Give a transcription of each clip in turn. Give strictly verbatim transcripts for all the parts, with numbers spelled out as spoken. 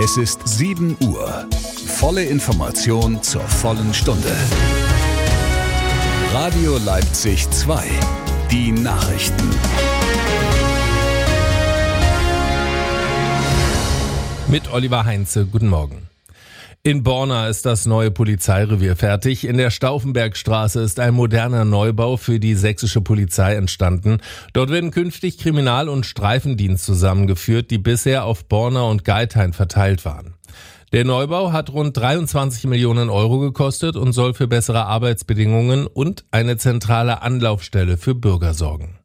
Es ist sieben Uhr. Volle Information zur vollen Stunde. Radio Leipzig zwei. Die Nachrichten. Mit Oliver Heinze, guten Morgen. In Borna ist das neue Polizeirevier fertig. In der Stauffenbergstraße ist ein moderner Neubau für die sächsische Polizei entstanden. Dort werden künftig Kriminal- und Streifendienst zusammengeführt, die bisher auf Borna und Geithain verteilt waren. Der Neubau hat rund dreiundzwanzig Millionen Euro gekostet und soll für bessere Arbeitsbedingungen und eine zentrale Anlaufstelle für Bürger sorgen.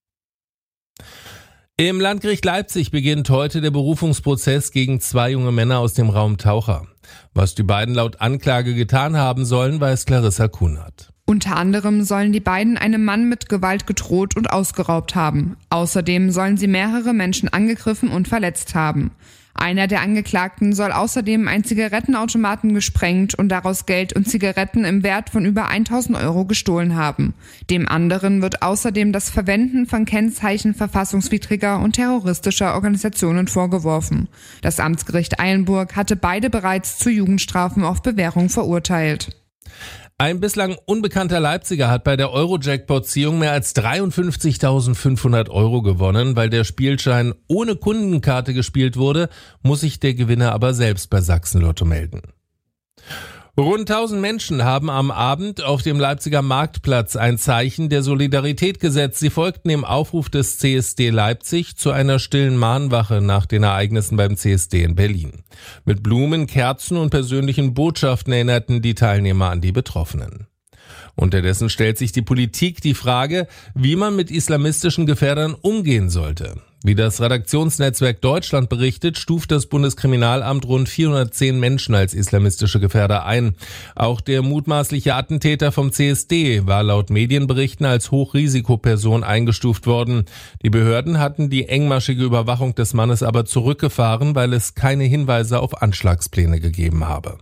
Im Landgericht Leipzig beginnt heute der Berufungsprozess gegen zwei junge Männer aus dem Raum Taucher. Was die beiden laut Anklage getan haben sollen, weiß Clarissa Kunert. Unter anderem sollen die beiden einem Mann mit Gewalt gedroht und ausgeraubt haben. Außerdem sollen sie mehrere Menschen angegriffen und verletzt haben. Einer der Angeklagten soll außerdem einen Zigarettenautomaten gesprengt und daraus Geld und Zigaretten im Wert von über tausend Euro gestohlen haben. Dem anderen wird außerdem das Verwenden von Kennzeichen verfassungswidriger und terroristischer Organisationen vorgeworfen. Das Amtsgericht Eilenburg hatte beide bereits zu Jugendstrafen auf Bewährung verurteilt. Ein bislang unbekannter Leipziger hat bei der Euro-Jackpot-Ziehung mehr als dreiundfünfzigtausendfünfhundert Euro gewonnen. Weil der Spielschein ohne Kundenkarte gespielt wurde, muss sich der Gewinner aber selbst bei Sachsen-Lotto melden. Rund tausend Menschen haben am Abend auf dem Leipziger Marktplatz ein Zeichen der Solidarität gesetzt. Sie folgten dem Aufruf des C S D Leipzig zu einer stillen Mahnwache nach den Ereignissen beim C S D in Berlin. Mit Blumen, Kerzen und persönlichen Botschaften erinnerten die Teilnehmer an die Betroffenen. Unterdessen stellt sich die Politik die Frage, wie man mit islamistischen Gefährdern umgehen sollte. Wie das Redaktionsnetzwerk Deutschland berichtet, stuft das Bundeskriminalamt rund vierhundertzehn Menschen als islamistische Gefährder ein. Auch der mutmaßliche Attentäter vom C S D war laut Medienberichten als Hochrisikoperson eingestuft worden. Die Behörden hatten die engmaschige Überwachung des Mannes aber zurückgefahren, weil es keine Hinweise auf Anschlagspläne gegeben habe.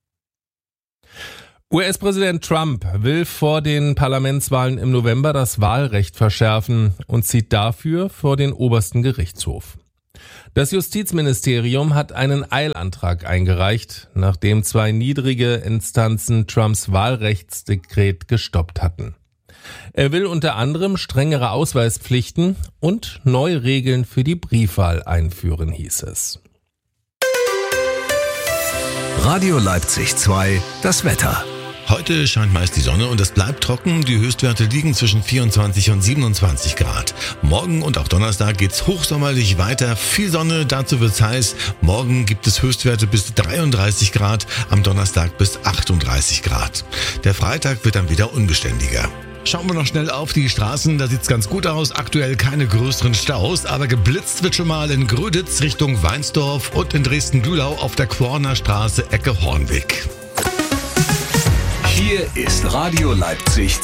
U S-Präsident Trump will vor den Parlamentswahlen im November das Wahlrecht verschärfen und zieht dafür vor den obersten Gerichtshof. Das Justizministerium hat einen Eilantrag eingereicht, nachdem zwei niedrige Instanzen Trumps Wahlrechtsdekret gestoppt hatten. Er will unter anderem strengere Ausweispflichten und neue Regeln für die Briefwahl einführen, hieß es. Radio Leipzig zwei, das Wetter. Heute scheint meist die Sonne und es bleibt trocken. Die Höchstwerte liegen zwischen vierundzwanzig und siebenundzwanzig Grad. Morgen und auch Donnerstag geht's hochsommerlich weiter. Viel Sonne, dazu wird's heiß. Morgen gibt es Höchstwerte bis dreiunddreißig Grad, am Donnerstag bis achtunddreißig Grad. Der Freitag wird dann wieder unbeständiger. Schauen wir noch schnell auf die Straßen, da sieht's ganz gut aus. Aktuell keine größeren Staus, aber geblitzt wird schon mal in Gröditz Richtung Weinsdorf und in Dresden-Gülau auf der Quorner Straße Ecke Hornweg. Hier ist Radio Leipzig